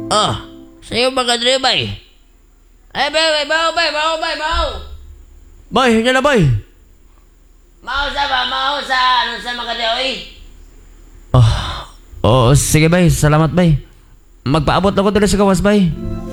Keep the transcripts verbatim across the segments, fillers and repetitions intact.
Oh, sa'yo ba ka dre, bay? Ay, bay, bay, baw, bay, baw, bay, baw. Bay, yan na bay. Mau sa ba? Mau sa, ano sa mga oy? Oh, oh, sige bay, salamat bay. Magpaabot ako dali sa gawas bay.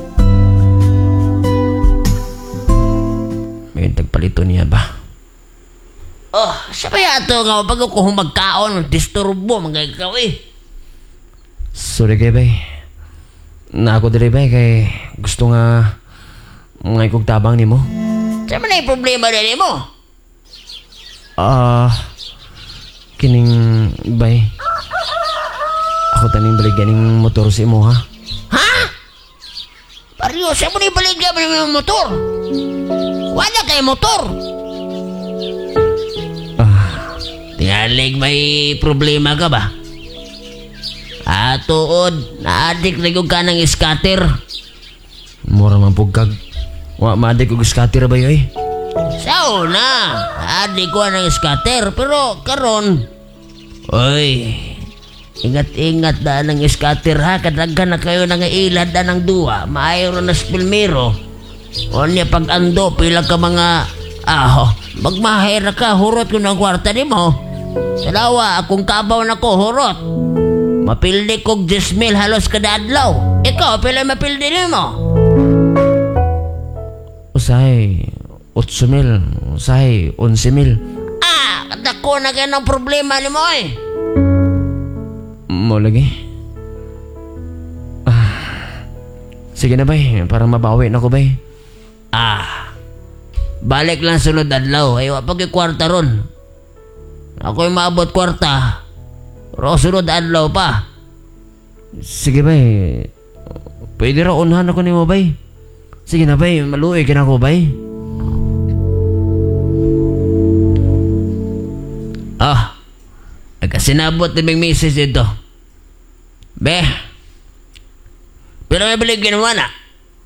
May tagpalito niya ba? Oh, siya ba yato nga pag ako magkaon, disturbo, mga ikaw eh. Sorry kay bay. Na ako dali bay kay gusto nga ngay kog tabang nimo. Siya man na yung problema din mo? Ah, uh, kining bay. Ako taning baligyan ng motor si mo ha. Ha? Pariyo, siya mo na yung baligyan mo ng motor. Wala kayo motor. Ah, tingalig may problema ka ba? Ah, tuod, naadik na yung ka ng scatter. mura man pugkag. Wa maadik og scatter ba yoy? Sa una, naadik ko ng scatter, pero karon, oy, ingat-ingat da ng scatter ha, kadaghan na kayo nang ilad da ng duwa, maayo na spilmero. O niya pag ando, pila ka mga, ah, magmahira ka, hurot ko ng kwarta ni mo. Salawa, akong kabaw na ko, hurot. Mapildi kog diyes mil halos kada adlaw. Ikaw, pila mapildi ni mo? Usahay, otso mil. Usahay, onse mil. Ah, katako na kayo ng problema ni mo eh. Mo lagi. Ah, sige na bay, para mabawi na ko bay. Ah, balik lang sunod adlaw. Ay, wapag yung kwarta ron. Ako'y maabot kwarta. Pero sunod adlaw pa. Sige bay, pwede ra unahan ako ni mo bay. Sige na bay, maluoy ka na ko bay. Ah, nagkasinabot na may message dito. Be, pero may baligyan mo na.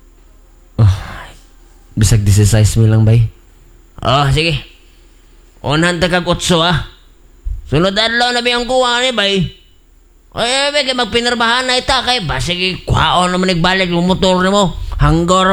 Bisag disisays mil lang bay. Oh, sige. Unahan ta kag otso ah. Sunod adlaw na biyang kuha ni bay. Ay, ay, kay magpinirmahan na ita kay ba sige, kwaon naman nagbalik yung motor ni mo. Hanggar